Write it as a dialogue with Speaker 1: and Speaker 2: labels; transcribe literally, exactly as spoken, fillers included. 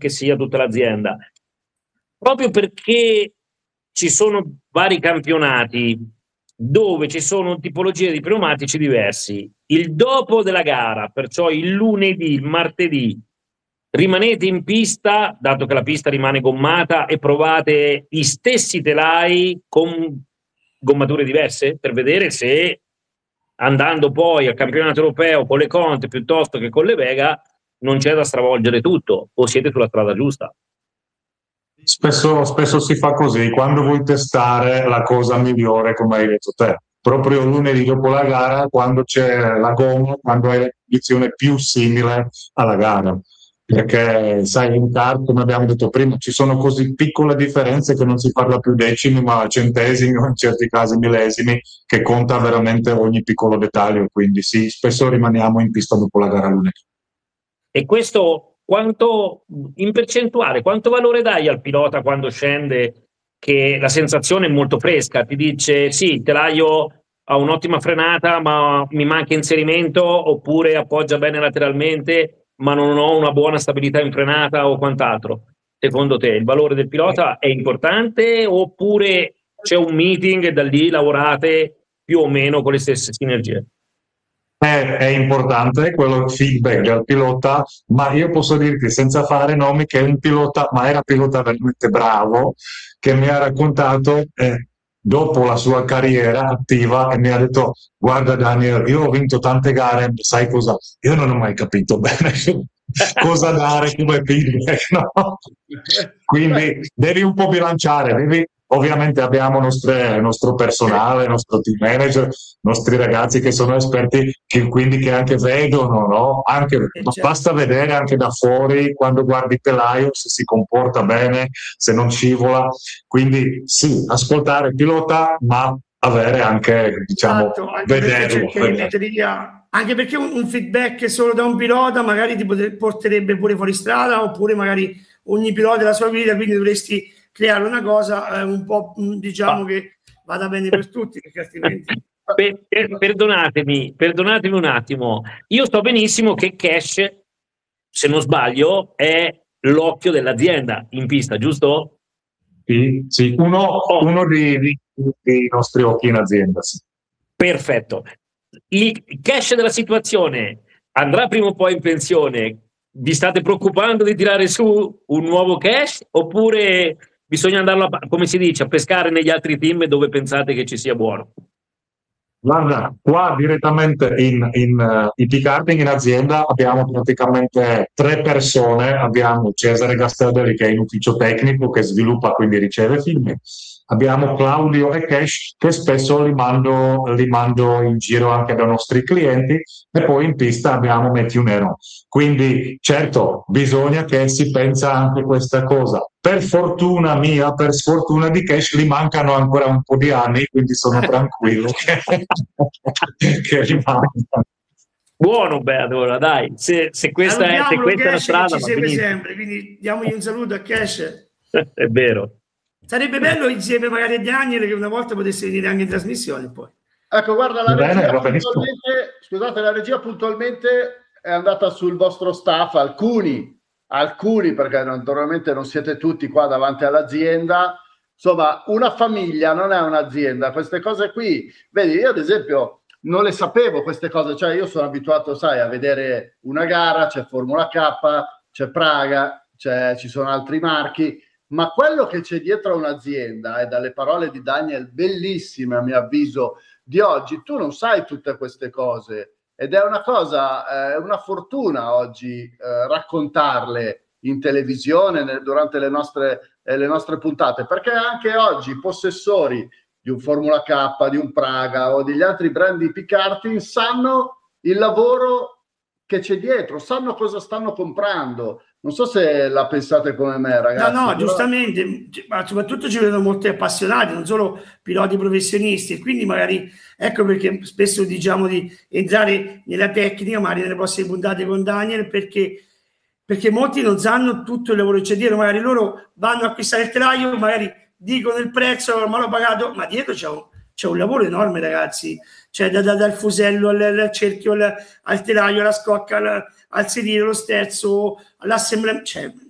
Speaker 1: che sia tutta l'azienda. Proprio perché ci sono vari campionati dove ci sono tipologie di pneumatici diversi. Il dopo della gara, perciò il lunedì, il martedì, rimanete in pista, dato che la pista rimane gommata, e provate gli stessi telai con gommature diverse per vedere se, andando poi al campionato europeo con le Conte piuttosto che con le Vega, non c'è da stravolgere tutto, o siete sulla strada giusta.
Speaker 2: Spesso, spesso si fa così, quando vuoi testare la cosa migliore, come hai detto te, proprio lunedì dopo la gara, quando c'è la gomma, quando hai la condizione più simile alla gara, perché sai, in kart, come abbiamo detto prima, ci sono così piccole differenze che non si parla più decimi ma centesimi o in certi casi millesimi, che conta veramente ogni piccolo dettaglio, quindi sì, spesso rimaniamo in pista dopo la gara lunedì.
Speaker 1: E questo quanto, in percentuale, quanto valore dai al pilota quando scende, che la sensazione è molto fresca, ti dice sì, il telaio ha un'ottima frenata ma mi manca inserimento, oppure appoggia bene lateralmente ma non ho una buona stabilità in frenata o quant'altro? Secondo te il valore del pilota è importante, oppure c'è un meeting e da lì lavorate più o meno con le stesse sinergie?
Speaker 2: È, è importante quello feedback del pilota, ma io posso dirti senza fare nomi che è un pilota, ma era pilota veramente bravo, che mi ha raccontato eh, dopo la sua carriera attiva e mi ha detto: guarda Daniel, io ho vinto tante gare, sai cosa? Io non ho mai capito bene cosa dare come feedback, no? Quindi devi un po' bilanciare, devi, ovviamente abbiamo nostre, il nostro personale, il nostro team manager, i nostri ragazzi che sono esperti, che quindi che anche vedono, no? Anche, basta vedere anche da fuori, quando guardi il telaio, se si comporta bene, se non scivola. Quindi sì, ascoltare il pilota, ma avere anche, diciamo,
Speaker 3: esatto, anche
Speaker 2: vederlo.
Speaker 3: perché cerchi di mettere via, anche perché un, un feedback solo da un pilota magari ti potre, porterebbe pure fuori strada, oppure magari ogni pilota ha la sua guida, quindi dovresti creare una cosa eh, un po' diciamo ah. che vada bene per tutti, perché altrimenti...
Speaker 1: Per, per, perdonatemi, perdonatemi un attimo, io so benissimo che Cash, se non sbaglio, è l'occhio dell'azienda in pista, giusto?
Speaker 2: Sì, sì. uno, oh. uno dei, dei, dei nostri occhi in azienda. Sì.
Speaker 1: Perfetto. Il Cash della situazione andrà prima o poi in pensione? Vi state preoccupando di tirare su un nuovo Cash, oppure bisogna andarlo, a, come si dice, a pescare negli altri team dove pensate che ci sia buono?
Speaker 2: Guarda, qua direttamente in, in uh, I T Karting in azienda abbiamo praticamente tre persone. Abbiamo Cesare Gasterdelli, che è in ufficio tecnico, che sviluppa, quindi riceve film. Abbiamo Claudio e Cash, che spesso li mando, li mando in giro anche dai nostri clienti, e poi in pista abbiamo Matthew Nero. Quindi certo, bisogna che si pensa anche a questa cosa. Per fortuna mia, per sfortuna di Cash, gli mancano ancora un po' di anni, quindi sono tranquillo che, che rimangono.
Speaker 1: Buono, beh, allora dai, se, se questa, è, se questa è la strada,
Speaker 3: ci segue sempre, quindi diamogli un saluto a Cash.
Speaker 1: È vero.
Speaker 3: Sarebbe bello insieme magari a Daniel, che una volta potesse venire anche in trasmissione poi.
Speaker 4: Ecco, guarda, la regia, Bene, puntualmente, scusate, la regia puntualmente è andata sul vostro staff, alcuni, alcuni perché naturalmente non siete tutti qua davanti all'azienda. Insomma, una famiglia non è un'azienda, queste cose qui, vedi, io ad esempio non le sapevo queste cose, cioè io sono abituato, sai, a vedere una gara, c'è Formula K, c'è Praga, c'è, ci sono altri marchi, ma quello che c'è dietro a un'azienda, e dalle parole di Daniel, bellissime a mio avviso, di oggi, tu non sai tutte queste cose, ed è una cosa, è eh, una fortuna oggi eh, raccontarle in televisione, nel, durante le nostre, eh, le nostre puntate, perché anche oggi i possessori di un Formula K, di un Praga o degli altri brand di I T Karting sanno il lavoro che c'è dietro, sanno cosa stanno comprando. Non so se la pensate come me, ragazzi.
Speaker 3: No, no,
Speaker 4: però...
Speaker 3: giustamente, ma soprattutto ci vedono molti appassionati, non solo piloti professionisti, e quindi magari, ecco perché spesso diciamo di entrare nella tecnica, magari nelle prossime puntate con Daniel, perché, perché molti non sanno tutto il lavoro che c'è dietro, magari loro vanno a acquistare il telaio, magari dicono il prezzo, ma l'ho pagato, ma dietro c'è un, c'è un lavoro enorme, ragazzi, cioè da, da, dal fusello al, al cerchio, al, al telaio, alla scocca, al, al sedile, lo sterzo, all'assemblea, cioè